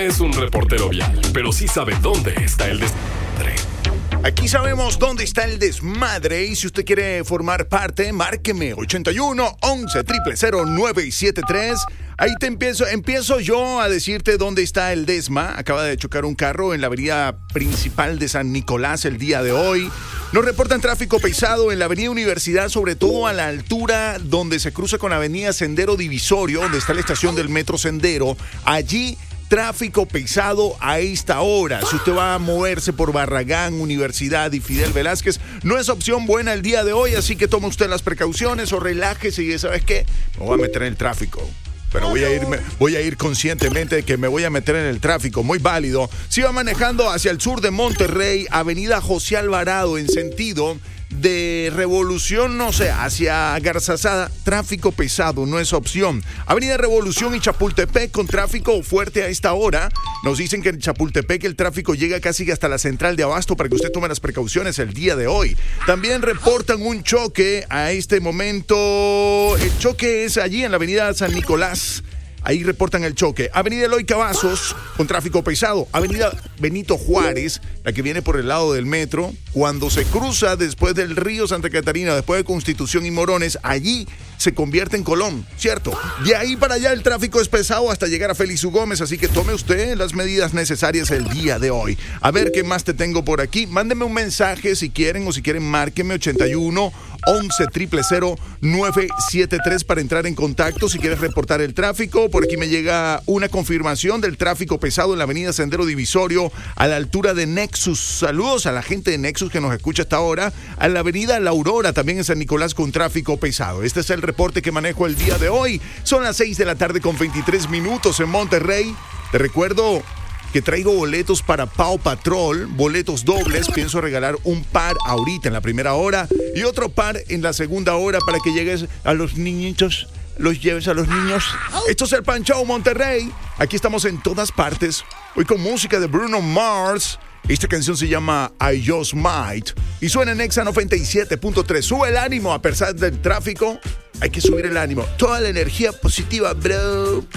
es un reportero vial, pero sí sabe dónde está el desmadre. Aquí sabemos dónde está el desmadre y si usted quiere formar parte, márqueme 81 11 000 973. Ahí te empiezo yo a decirte dónde está el desma. Acaba de chocar un carro en la avenida principal de San Nicolás el día de hoy. Nos reportan tráfico pesado en la avenida Universidad, sobre todo a la altura donde se cruza con la avenida Sendero Divisorio, donde está la estación del Metro Sendero. Allí tráfico pesado a esta hora. Si usted va a moverse por Barragán, Universidad y Fidel Velázquez, no es opción buena el día de hoy, así que tome usted las precauciones o relájese y ¿sabes qué? Me voy a meter en el tráfico. Pero voy a ir conscientemente de que me voy a meter en el tráfico, muy válido. Si va manejando hacia el sur de Monterrey, avenida José Alvarado en sentido de Revolución, no sé, hacia Garzazada, tráfico pesado, no es opción. Avenida Revolución y Chapultepec con tráfico fuerte a esta hora. Nos dicen que en Chapultepec el tráfico llega casi hasta la central de Abasto para que usted tome las precauciones el día de hoy. También reportan un choque a este momento. El choque es allí en la avenida San Nicolás. Ahí reportan el choque. Avenida Eloy Cavazos con tráfico pesado. Avenida Benito Juárez, la que viene por el lado del metro. Cuando se cruza después del río Santa Catarina, después de Constitución y Morones, allí se convierte en Colón, ¿cierto? De ahí para allá el tráfico es pesado hasta llegar a Félix U. Gómez, así que tome usted las medidas necesarias el día de hoy. A ver qué más te tengo por aquí. Mándeme un mensaje si quieren o si quieren márqueme 81 11 000 973 para entrar en contacto si quieres reportar el tráfico. Por aquí me llega una confirmación del tráfico pesado en la avenida Sendero Divisorio a la altura de Nexus. Saludos a la gente de Nexus que nos escucha hasta ahora. A la avenida La Aurora también en San Nicolás con tráfico pesado. Este es el reporte que manejo el día de hoy. Son las 6 de la tarde con 23 minutos en Monterrey. Te recuerdo que traigo boletos para Paw Patrol, boletos dobles. Pienso regalar un par ahorita en la primera hora y otro par en la segunda hora para que llegues a los niñitos, los lleves a los niños. Esto es el Pan Show Monterrey. Aquí estamos en todas partes. Hoy con música de Bruno Mars. Esta canción se llama I Just Might y suena en Exa 97.3. Sube el ánimo a pesar del tráfico. Hay que subir el ánimo. Toda la energía positiva, bro.